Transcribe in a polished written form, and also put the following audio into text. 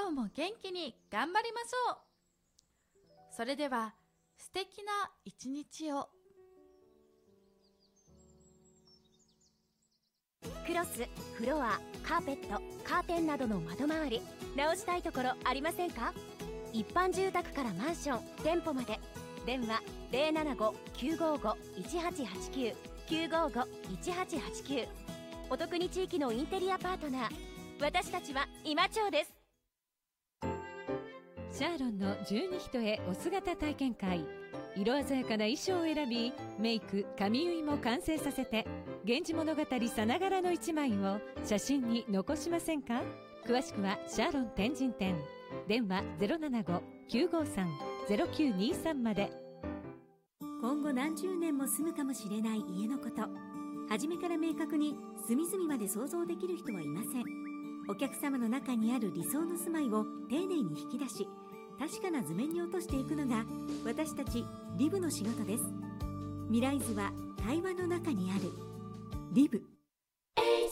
今日も元気に頑張りましょう。それでは素敵な一日を。 クロス、フロア、カーペット、カーテンなどの窓周り、直したいところありませんか？一般住宅からマンション、店舗まで。電話 075-955-1889 955-1889。お得に地域のインテリアパートナー、私たちは今町です。 シャーロンの十二人へお姿体験会。色鮮やかな衣装を選び、メイク、髪結いも完成させて、源氏物語さながらの一枚を写真に残しませんか？詳しくはシャーロン天神店。電話 075-953-0923 まで。 今後何十年も住むかもしれない家のこと、初めから明確に隅々まで想像できる人はいません。お客様の中にある理想の住まいを丁寧に引き出し、確かな図面に落としていくのが私たちリブの仕事です。未来図は対話の中にある。リブ。